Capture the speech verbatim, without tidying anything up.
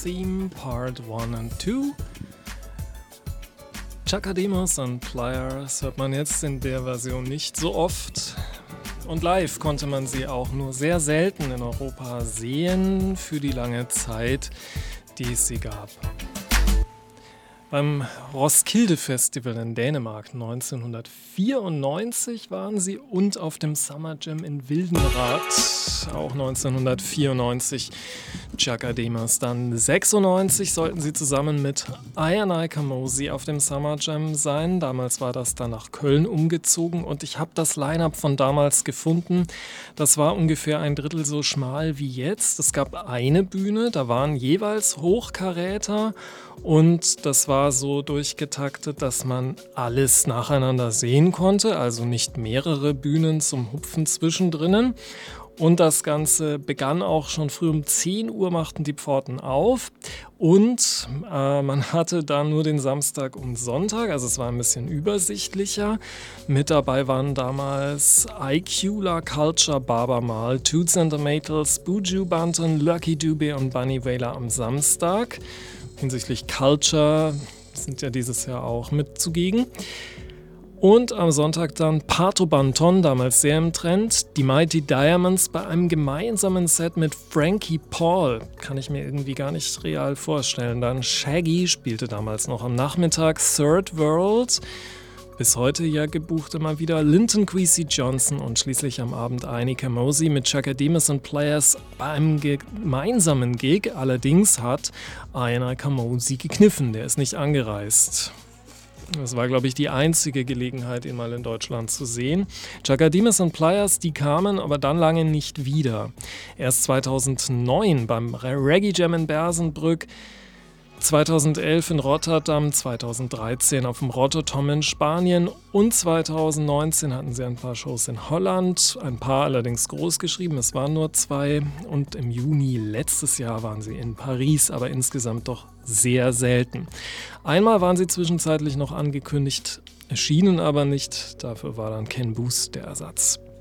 Theme Part eins und zwei. Chaka Demus und Pliers hört man jetzt in der Version nicht so oft. Und live konnte man sie auch nur sehr selten in Europa sehen für die lange Zeit, die es sie gab. Beim Roskilde Festival in Dänemark neunzehnhundertvierundneunzig waren sie und auf dem Summer Jam in Wildenrath auch neunzehnhundertvierundneunzig. Chaka Demus. Dann sechsundneunzig sollten sie zusammen mit Eye Kamosi auf dem Summer Jam sein. Damals war das dann nach Köln umgezogen und ich habe das Line-Up von damals gefunden. Das war ungefähr ein Drittel so schmal wie jetzt. Es gab eine Bühne, da waren jeweils Hochkaräter und das war so durchgetaktet, dass man alles nacheinander sehen konnte, also nicht mehrere Bühnen zum Hupfen zwischendrin. Und das Ganze begann auch schon früh um zehn Uhr, machten die Pforten auf und äh, man hatte dann nur den Samstag und Sonntag, also es war ein bisschen übersichtlicher. Mit dabei waren damals I Q, La Culture, Babermal, Toots and the Maytals, Buju Banton, Lucky Dube und Bunny Wailer am Samstag. Hinsichtlich Culture sind ja dieses Jahr auch mit zugegen. Und am Sonntag dann Pato Banton, damals sehr im Trend, die Mighty Diamonds bei einem gemeinsamen Set mit Frankie Paul. Kann ich mir irgendwie gar nicht real vorstellen. Dann Shaggy spielte damals noch am Nachmittag, Third World, bis heute ja gebucht immer wieder, Linton Kwesi Johnson und schließlich am Abend Eye Kamosi mit Chaka Demus und Pliers bei einem gemeinsamen Gig. Allerdings hat Eye Kamosi gekniffen, der ist nicht angereist. Das war, glaube ich, die einzige Gelegenheit, ihn mal in Deutschland zu sehen. Chaka Demus und Pliers, die kamen aber dann lange nicht wieder. Erst zweitausendneun beim Reggae Jam in Bersenbrück, zweitausendelf in Rotterdam, zweitausenddreizehn auf dem Rototom in Spanien und zweitausendneunzehn hatten sie ein paar Shows in Holland, ein paar allerdings groß geschrieben, es waren nur zwei und im Juni letztes Jahr waren sie in Paris, aber insgesamt doch sehr selten. Einmal waren sie zwischenzeitlich noch angekündigt, erschienen aber nicht, dafür war dann Ken Boothe der Ersatz.